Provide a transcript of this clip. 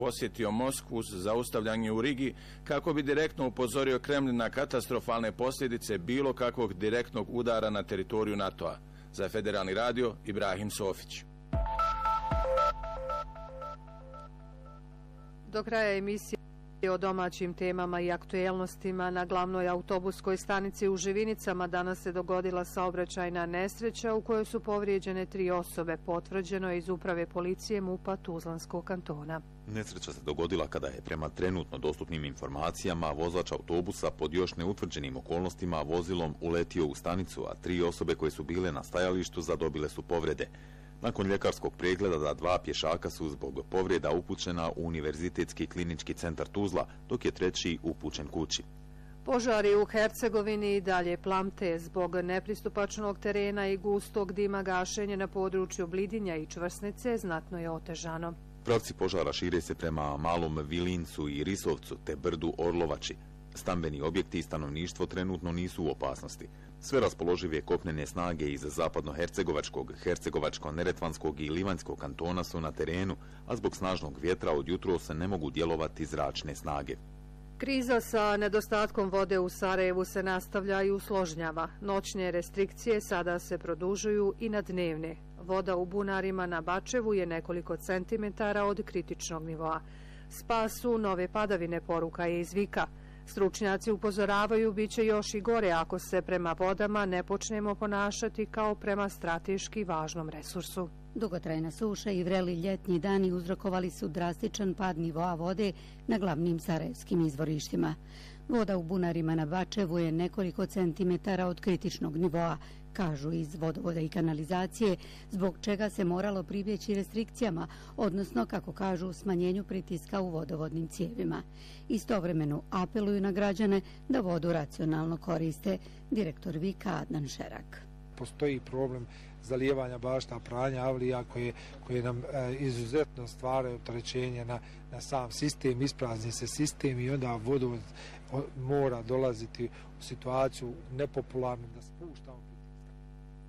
posjetio Moskvu za zaustavljanje u Rigi kako bi direktno upozorio Kremlin na katastrofalne posljedice bilo kakvog direktnog udara na teritoriju NATO-a. Za Federalni radio, Ibrahim Sofić. Do kraja emisije o domaćim temama i aktuelnostima na glavnoj autobuskoj stanici u Živinicama danas se dogodila saobraćajna nesreća u kojoj su povrijeđene 3 osobe, potvrđeno je iz uprave policije MUP-a Tuzlanskog kantona. Nesreća se dogodila kada je prema trenutno dostupnim informacijama vozač autobusa pod još neutvrđenim okolnostima vozilom uletio u stanicu, a 3 osobe koje su bile na stajalištu zadobile su povrede. Nakon ljekarskog pregleda 2 pješaka su zbog povreda upućena u Univerzitetski klinički centar Tuzla, dok je 3. upućen kući. Požari u Hercegovini i dalje plamte. Zbog nepristupačnog terena i gustog dima gašenje na području Blidinja i Čvrsnice znatno je otežano. Pravci požara šire se prema Malom Vilincu i Risovcu te Brdu Orlovači. Stambeni objekti i stanovništvo trenutno nisu u opasnosti. Sve raspoložive kopnene snage iz zapadnohercegovačkog, hercegovačko-neretvanskog i livanjskog kantona su na terenu, a zbog snažnog vjetra od jutros ne mogu djelovati zračne snage. Kriza sa nedostatkom vode u Sarajevu se nastavlja i usložnjava. Noćne restrikcije sada se produžuju i na dnevne. Voda u bunarima na Bačevu je nekoliko centimetara od kritičnog nivoa. Spas su nove padavine, poruka je iz Vika. Stručnjaci upozoravaju bit će još i gore ako se prema vodama ne počnemo ponašati kao prema strateški važnom resursu. Dugotrajna suša i vreli ljetnji dani uzrokovali su drastičan pad nivoa vode na glavnim sarajevskim izvorištima. Voda u bunarima na Bačevu je nekoliko centimetara od kritičnog nivoa, kažu iz vodovoda i kanalizacije, zbog čega se moralo pribjeći restrikcijama, odnosno, kako kažu, smanjenju pritiska u vodovodnim cijevima. Istovremeno apeluju na građane da vodu racionalno koriste. Direktor Vika Adnan Šerak. Postoji problem zalijevanja bašta, pranja avlija koje nam izuzetno stvaraju opterećenje na sam sistem, isprazni se sistem i onda vodovod mora dolaziti u situaciju nepopularnu da spuštamo